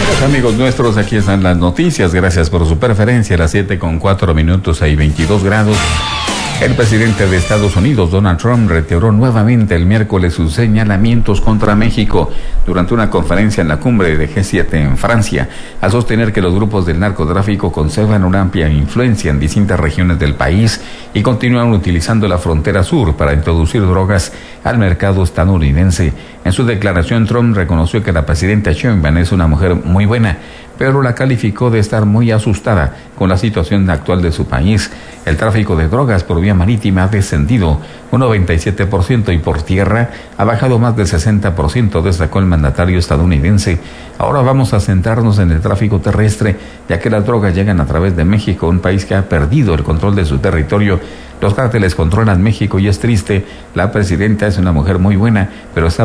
Amigos nuestros, aquí están las noticias. Gracias por su preferencia. A las 7:04 hay 22 grados. El presidente de Estados Unidos, Donald Trump, reiteró nuevamente el miércoles sus señalamientos contra México durante una conferencia en la cumbre de G7 en Francia, al sostener que los grupos del narcotráfico conservan una amplia influencia en distintas regiones del país y continúan utilizando la frontera sur para introducir drogas al mercado estadounidense. En su declaración, Trump reconoció que la presidenta Sheinbaum es una mujer muy buena, pero la calificó de estar muy asustada con la situación actual de su país. El tráfico de drogas por vía marítima ha descendido un 97% y por tierra ha bajado más del 60%, destacó el mandatario estadounidense. Ahora vamos a centrarnos en el tráfico terrestre, ya que las drogas llegan a través de México, un país que ha perdido el control de su territorio. Los cárteles controlan México y es triste. La presidenta es una mujer muy buena, pero está